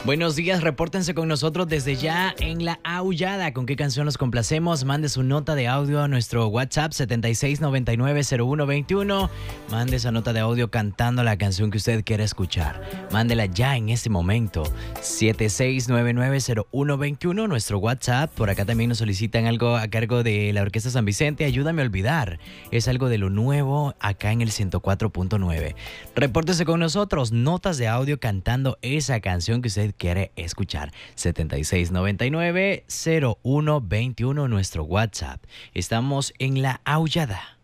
Buenos días, repórtense con nosotros desde ya en La Aullada. ¿Con qué canción nos complacemos? Mande su nota de audio a nuestro WhatsApp 76990121. Mande esa nota de audio cantando la canción que usted quiere escuchar. Mándela ya en este momento. 76990121, nuestro WhatsApp. Por acá también nos solicitan algo a cargo de la Orquesta San Vicente. Ayúdame a olvidar. Es algo de lo nuevo acá en el 104.9. Repórtese con nosotros. Notas de audio cantando esa canción que usted quiere escuchar. 76990121, nuestro WhatsApp. Estamos en La Aullada.